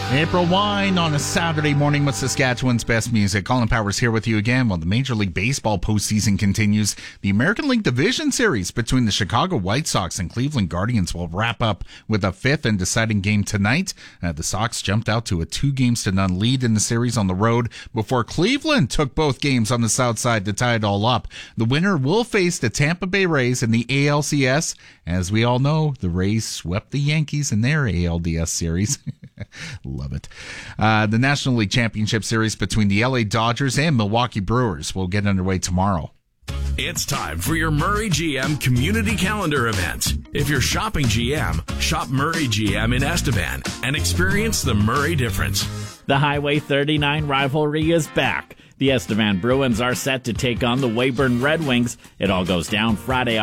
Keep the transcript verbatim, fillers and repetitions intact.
April Wine on a Saturday morning with Saskatchewan's best music. Colin Powers here with you again while the Major League Baseball postseason continues. The American League Division Series between the Chicago White Sox and Cleveland Guardians will wrap up with a fifth and deciding game tonight. Uh, the Sox jumped out to a two games to none lead in the series on the road before Cleveland took both games on the south side to tie it all up. The winner will face the Tampa Bay Rays in the A L C S. As we all know, the Rays swept the Yankees in their A L D S series. Love it. Uh, the National League Championship Series between the L A Dodgers and Milwaukee Brewers will get underway tomorrow. It's time for your Murray G M Community Calendar event. If you're shopping G M, shop Murray G M in Estevan and experience the Murray difference. The Highway thirty-nine rivalry is back. The Estevan Bruins are set to take on the Weyburn Red Wings. It all goes down Friday,